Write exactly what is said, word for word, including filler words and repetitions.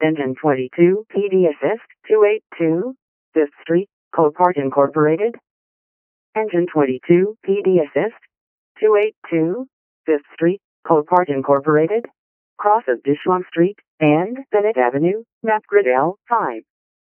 Engine twenty-two, P D Assist, two eighty-two, fifth Street, Copart Incorporated. Engine twenty-two, P D Assist, two eighty-two, fifth Street, Copart Incorporated. Cross of Dishwam Street and Bennett Avenue, Map Grid L five.